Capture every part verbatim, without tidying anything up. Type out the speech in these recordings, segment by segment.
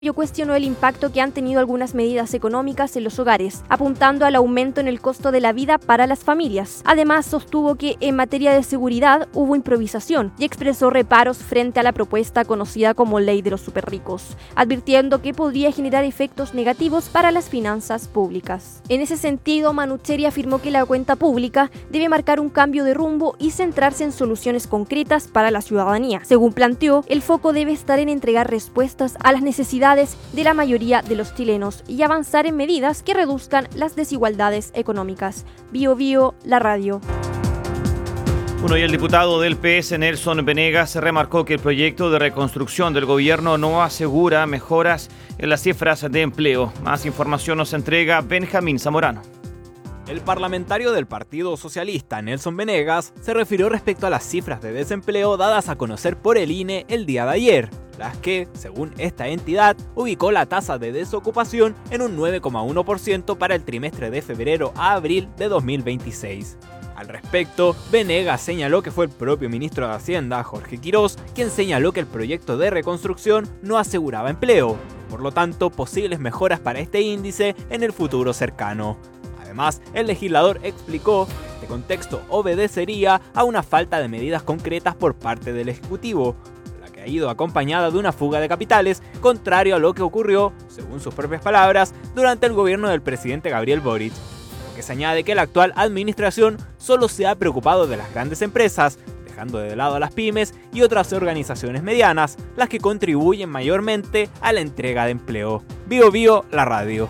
Cuestionó el impacto que han tenido algunas medidas económicas en los hogares, apuntando al aumento en el costo de la vida para las familias. Además, sostuvo que en materia de seguridad hubo improvisación y expresó reparos frente a la propuesta conocida como Ley de los Superricos, advirtiendo que podría generar efectos negativos para las finanzas públicas. En ese sentido, Manucheri afirmó que la cuenta pública debe marcar un cambio de rumbo y centrarse en soluciones concretas para la ciudadanía. Según planteó, el foco debe estar en entregar respuestas a las necesidades de la mayoría de los chilenos y avanzar en medidas que reduzcan las desigualdades económicas. Bio Bio, la radio. Bueno, y el diputado del P S, Nelson Venegas, remarcó que el proyecto de reconstrucción del gobierno no asegura mejoras en las cifras de empleo. Más información nos entrega Benjamín Zamorano. El parlamentario del Partido Socialista, Nelson Venegas, se refirió respecto a las cifras de desempleo dadas a conocer por el I N E el día de ayer, las que, según esta entidad, ubicó la tasa de desocupación en un nueve coma uno por ciento para el trimestre de febrero a abril de dos mil veintiséis. Al respecto, Venegas señaló que fue el propio ministro de Hacienda, Jorge Quirós, quien señaló que el proyecto de reconstrucción no aseguraba empleo, por lo tanto, posibles mejoras para este índice en el futuro cercano. Además, el legislador explicó que este contexto obedecería a una falta de medidas concretas por parte del Ejecutivo, la que ha ido acompañada de una fuga de capitales, contrario a lo que ocurrió, según sus propias palabras, durante el gobierno del presidente Gabriel Boric. Lo que se añade que la actual administración solo se ha preocupado de las grandes empresas, dejando de lado a las pymes y otras organizaciones medianas, las que contribuyen mayormente a la entrega de empleo. Bio Bio, la radio.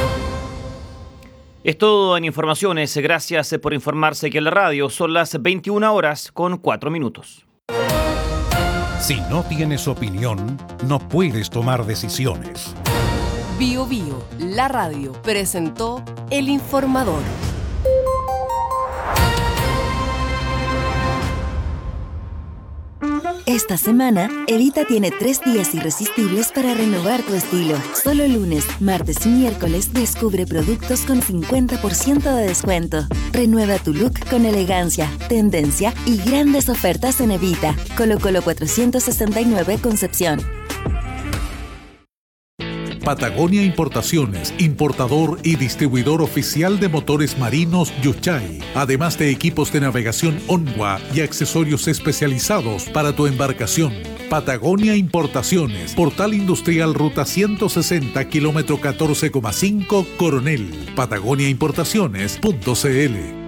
Es todo en informaciones. Gracias por informarse aquí en la radio. Son las veintiuna horas con cuatro minutos. Si no tienes opinión, no puedes tomar decisiones. Bio Bio, la radio, presentó El Informador. Esta semana, Evita tiene tres días irresistibles para renovar tu estilo. Solo lunes, martes y miércoles descubre productos con cincuenta por ciento de descuento. Renueva tu look con elegancia, tendencia y grandes ofertas en Evita. Colo Colo cuatrocientos sesenta y nueve Concepción. Patagonia Importaciones, importador y distribuidor oficial de motores marinos Yuchai, además de equipos de navegación Onwa y accesorios especializados para tu embarcación. Patagonia Importaciones, Portal Industrial Ruta ciento sesenta, kilómetro catorce coma cinco, Coronel. Patagonia Importaciones punto c l.